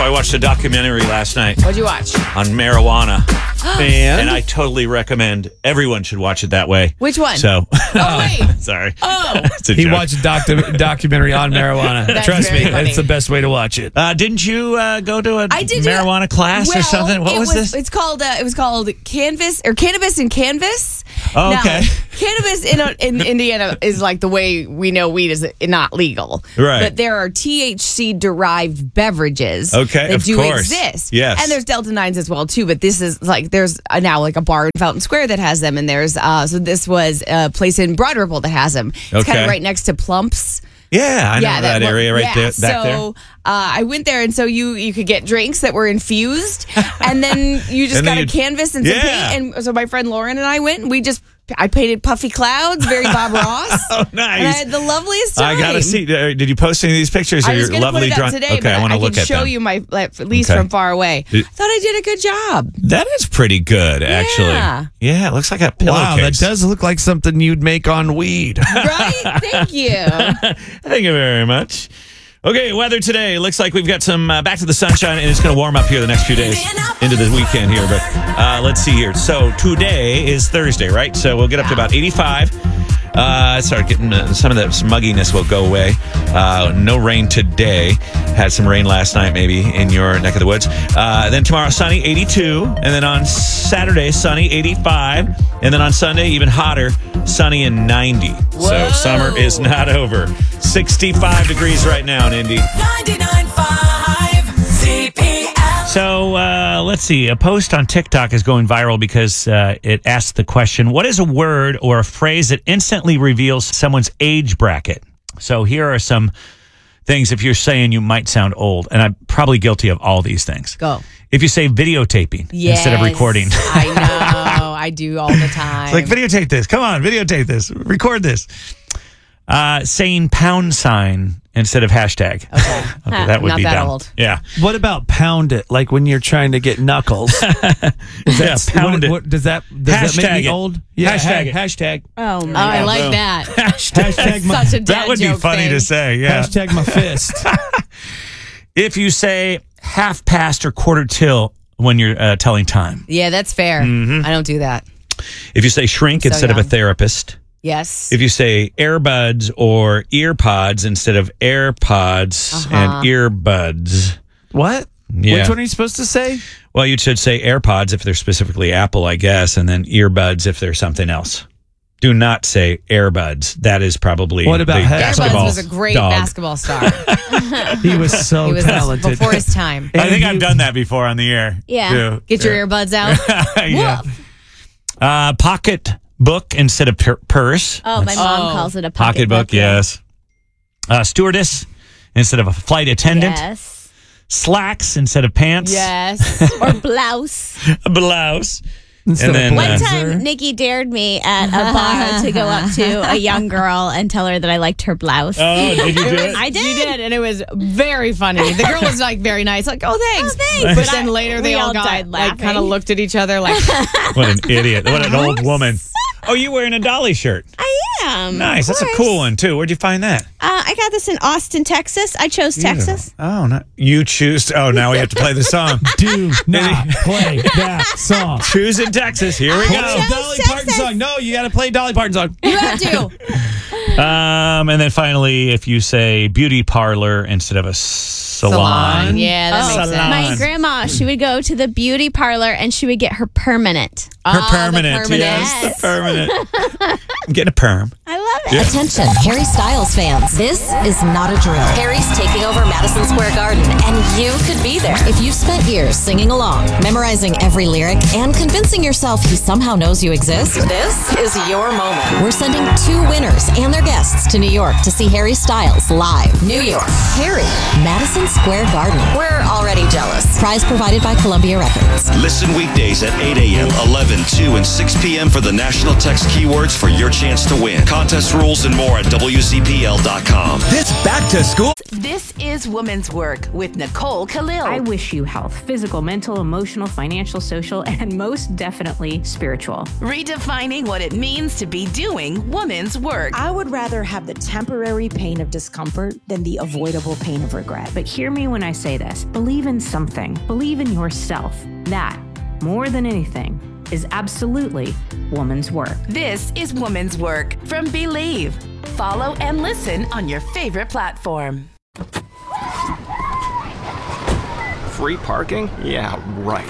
I watched a documentary last night What'd you watch? on marijuana. And I totally recommend everyone should watch it that way. Which one? So, Oh, wait. sorry. Oh. It's a he joke. watched a documentary on marijuana. That's Trust me, very funny. it's the best way to watch it. Didn't you go to a I did do marijuana class or Well, something? What was this? It's called. It was called Cannabis and Canvas. Oh, Now, okay. cannabis in Indiana is like the way we know weed is not legal. Right. But there are THC derived beverages Okay, that of do course. exist. Yes. And there's Delta 9s as well, too. But this is like, there's now like a bar in Fountain Square that has them. And there's, so this was a place in Broad Ripple that has them. It's kind Okay. of right next to Plumps. Yeah, I know that area right there, back there. So I went there, and so you could get drinks that were infused, and then you just And got then a you- canvas and some Yeah. paint. And so my friend Lauren and I went, and I painted puffy clouds, very Bob Ross. Oh, nice. And I had the loveliest time. I got to see. Did you post any of these pictures of I was your going to lovely put it up drunk? today, Okay, but I want to look can at show them. you my, at least Okay. from far away. I thought I did a good job. That is pretty good, actually. Yeah. It looks like a pillowcase. Wow, that does look like something you'd make on weed. Right? Thank you. Thank you very much. Okay, weather today. Looks like we've got some back to the sunshine, and it's going to warm up here the next few days into the weekend here. But let's see here. So today is Thursday, right? So we'll get up to about 85. Start getting some of that mugginess will go away. No rain today. Had some rain last night, maybe in your neck of the woods. Then tomorrow, sunny, 82. And then on Saturday, sunny, 85. And then on Sunday, even hotter, sunny and 90. Whoa. So summer is not over. 65 degrees right now in Indy. 99.5 CPL. So let's see. A post on TikTok is going viral because it asks the question, what is a word or a phrase that instantly reveals someone's age bracket? So here are some things if you're saying you might sound old, and I'm probably guilty of all these things. Go. If you say videotaping instead of recording. I know. I do all the time. It's like, videotape this. Come on, videotape this. Record this. Saying pound sign instead of hashtag. Okay, that would Not be that dumb. old. Yeah. What about pound it? Like when you're trying to get knuckles. Yeah, pound it. Does that make Hashtag me it. old? Hashtag it. Hashtag. Oh, Oh, my I God. like boom. that. Hashtag my, Such a dad That would be joke funny thing. to say, yeah. hashtag my fist. If you say half past or quarter till when you're telling time. Yeah, that's fair. Mm-hmm. I don't do that. If you say shrink So instead of a young. therapist. Yes. If you say earbuds or earpods instead of AirPods and earbuds. What? Yeah. Which one are you supposed to say? Well, you should say AirPods if they're specifically Apple, I guess, and then earbuds if they're something else. Do not say AirBuds. That is probably What about the Airbudz basketball Airbudz was a great dog. basketball star. He was so He was talented. before his time. I think And I've you- done that before on the air. Yeah. too. Get your earbuds out. Yeah. Woof. Pocket book instead of purse. Oh, my mom Oh. calls it a Pocketbook, yes. Stewardess instead of a flight attendant. Yes. Slacks instead of pants. Yes. Or blouse. A blouse. Instead And of then, One uh, time, Nikki dared me at a bar to go up to a young girl and tell her that I liked her blouse. Oh, did you do it? I did. You did, and it was very funny. The girl was like very nice, like, oh, thanks. Oh, thanks. But then later they We all all got died like laughing. kind of looked at each other like, What an idiot. What an old woman. Oh, you wearing a Dolly shirt. I am. Nice. of That's a course. cool one, too. Where'd you find that? I got this in Austin, Texas. I chose Texas. Oh, no. You choose. Oh, now we have to play the song. do not play that song. Choose in Texas. Here we Play go. a Dolly Parton song. No, you got to play a Dolly Parton song. you have to. And then finally, if you say beauty parlor instead of a salon. Yeah, that makes Salon. sense. My grandma, she would go to the beauty parlor and she would get her permanent. Her Ah, permanent. the permanent. Yes, the permanent. I'm getting a perm. I love it. Attention, Harry Styles fans. This is not a drill. Harry's taking over Madison Square Garden, and you could be there. If you've spent years singing along, memorizing every lyric, and convincing yourself he somehow knows you exist, this is your moment. We're sending 2 winners and their guests to New York to see Harry Styles live. New York, Harry, Madison Square Garden. We're already jealous. Prize provided by Columbia Records. Listen weekdays at 8 a.m., 11, 2, and 6 p.m. for the national text keywords for your chance to win. Contest rules and more at WZPL.com. This back to school. This is Women's Work with Nicole Khalil. I wish you health, physical, mental, emotional, financial, social, and most definitely spiritual. Redefining what it means to be doing women's work. I would rather have the temporary pain of discomfort than the avoidable pain of regret. But hear me when I say this. Believe in something. Believe in yourself. That, more than anything, is absolutely woman's work. This is Women's Work from Believe. Follow and listen on your favorite platform. Free parking? Yeah, right.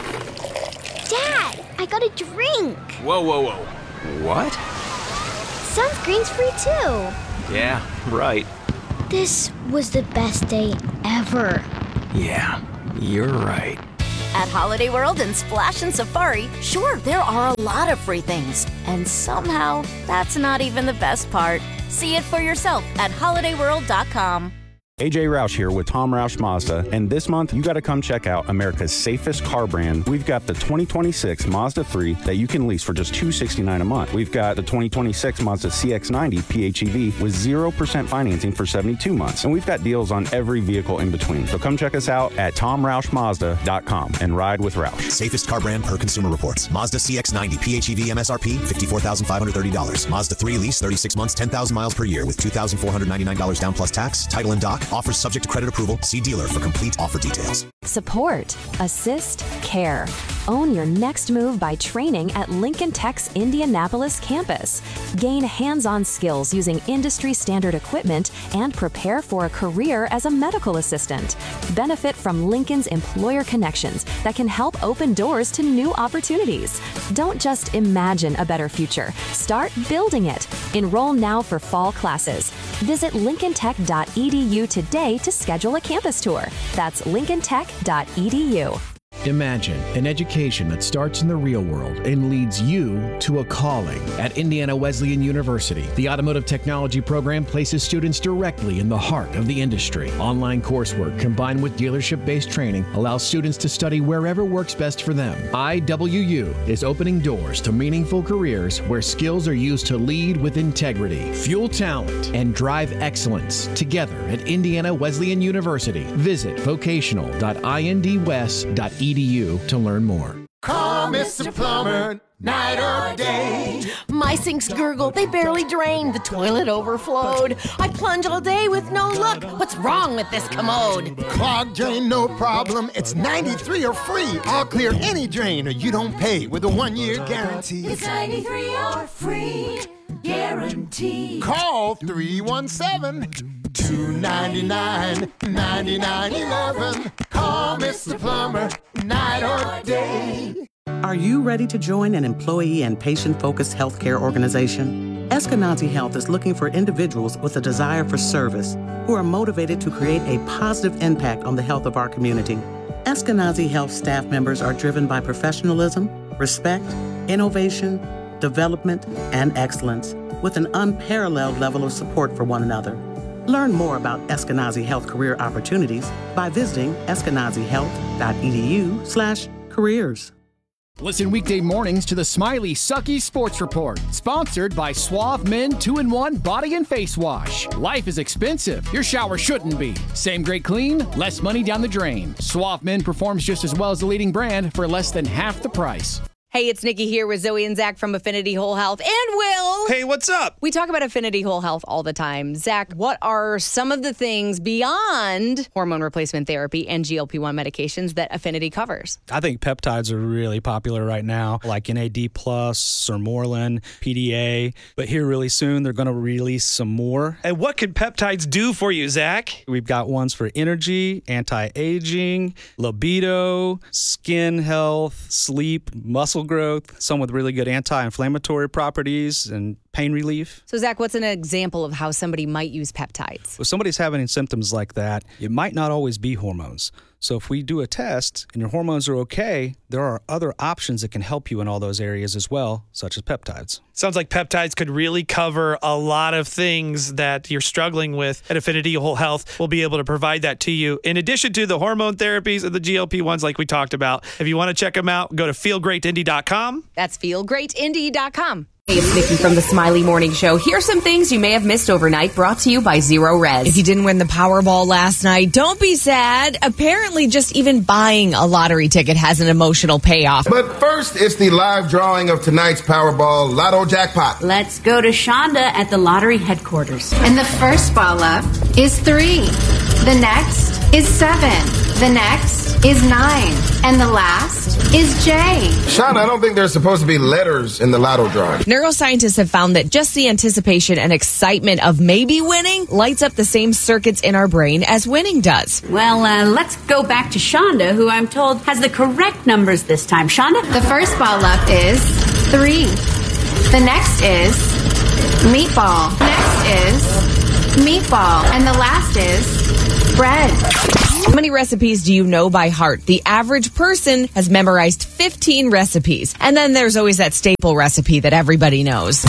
Dad, I got a drink. Whoa, whoa, whoa. What? Sunscreen's free too. Yeah, right. This was the best day ever. Yeah, you're right. At Holiday World and Splash and Safari, sure, there are a lot of free things. And somehow, that's not even the best part. See it for yourself at holidayworld.com. AJ Roush here with Tom Roush Mazda, and this month you got to come check out America's safest car brand. We've got the 2026 Mazda 3 that you can lease for just $269 a month. We've got the 2026 Mazda CX-90 PHEV with 0% financing for 72 months, and we've got deals on every vehicle in between. So come check us out at TomRoushMazda.com and ride with Roush. Safest car brand per Consumer Reports. Mazda CX-90 PHEV MSRP $54,530. Mazda 3 lease 36 months, 10,000 miles per year with $2,499 down plus tax. Title and doc. Offers subject to credit approval. See dealer for complete offer details. Support, assist, care. Own your next move by training at Lincoln Tech's Indianapolis campus. Gain hands-on skills using industry-standard equipment and prepare for a career as a medical assistant. Benefit from Lincoln's employer connections that can help open doors to new opportunities. Don't just imagine a better future. Start building it. Enroll now for fall classes. Visit lincolntech.edu today to schedule a campus tour. That's lincolntech.edu. Imagine an education that starts in the real world and leads you to a calling. At Indiana Wesleyan University, the Automotive Technology program places students directly in the heart of the industry. Online coursework combined with dealership-based training allows students to study wherever works best for them. IWU is opening doors to meaningful careers where skills are used to lead with integrity, fuel talent, and drive excellence together at Indiana Wesleyan University. Visit vocational.indwest.edu to learn more. Call Mr. Plumber, night or day. My sinks gurgle, they barely drain. The toilet overflowed. I plunge all day with no luck. What's wrong with this commode? Clogged drain, no problem. It's 93 or free. I'll clear any drain or you don't pay with a 1-year guarantee. It's 93 or free guarantee. Call 317-299-9911. Call Mr. Plumber, night or day. Are you ready to join an employee and patient-focused healthcare organization? Eskenazi Health is looking for individuals with a desire for service who are motivated to create a positive impact on the health of our community. Eskenazi Health staff members are driven by professionalism, respect, innovation, development, and excellence, with an unparalleled level of support for one another. Learn more about Eskenazi Health career opportunities by visiting eskenazihealth.edu/careers. Listen weekday mornings to the Smiley Sucky Sports Report, sponsored by Suave Men 2-in-1 Body and Face Wash. Life is expensive. Your shower shouldn't be. Same great clean, less money down the drain. Suave Men performs just as well as the leading brand for less than half the price. Hey, it's Nikki here with Zoe and Zach from Affinity Whole Health. And Will. Hey, what's up? We talk about Affinity Whole Health all the time. Zach, what are some of the things beyond hormone replacement therapy and GLP-1 medications that Affinity covers? I think peptides are really popular right now, like NAD+, Sermorelin, PDA. But here really soon, they're going to release some more. And what could peptides do for you, Zach? We've got ones for energy, anti-aging, libido, skin health, sleep, muscle growth, some with really good anti-inflammatory properties, and pain relief. So, Zach, what's an example of how somebody might use peptides? If somebody's having symptoms like that, it might not always be hormones. So if we do a test and your hormones are okay, there are other options that can help you in all those areas as well, such as peptides. Sounds like peptides could really cover a lot of things that you're struggling with. At Affinity Whole Health, we'll be able to provide that to you. In addition to the hormone therapies and the GLP-1s like we talked about. If you want to check them out, go to feelgreatindy.com. That's feelgreatindy.com. Hey, it's Nikki from the Smiley Morning Show. Here's some things you may have missed overnight, brought to you by Zero Res. If you didn't win the Powerball last night, don't be sad. Apparently, just even buying a lottery ticket has an emotional payoff. But first, it's the live drawing of tonight's Powerball Lotto Jackpot. Let's go to Shonda at the lottery headquarters. And the first ball up is 3. The next is 7. The next is 9. And the last is J. Shonda, I don't think there's supposed to be letters in the Lotto drawing. Neuroscientists have found that just the anticipation and excitement of maybe winning lights up the same circuits in our brain as winning does. Well, let's go back to Shonda, who I'm told has the correct numbers this time. Shonda? The first ball up is 3. The next is meatball. Next is meatball. And the last is bread. How many recipes do you know by heart? The average person has memorized 15 recipes. And then there's always that staple recipe that everybody knows.